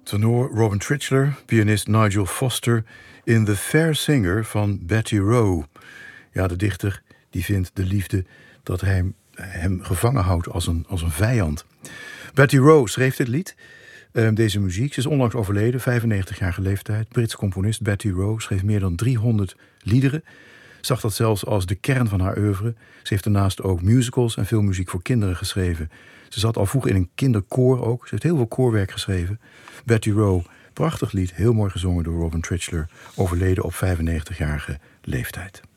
Tenor Robin Tritchler, pianist Nigel Foster in The Fair Singer van Betty Rowe. Ja, de dichter die vindt de liefde dat hij hem gevangen houdt als een vijand. Betty Rowe schreef dit lied, deze muziek. Ze is onlangs overleden, 95-jarige leeftijd. Britse componist Betty Rowe schreef meer dan 300 liederen. Zag dat zelfs als de kern van haar oeuvre. Ze heeft daarnaast ook musicals en veel muziek voor kinderen geschreven. Ze zat al vroeg in een kinderkoor ook. Ze heeft heel veel koorwerk geschreven. Betty Rowe, prachtig lied, heel mooi gezongen door Robin Tritchler. Overleden op 95-jarige leeftijd.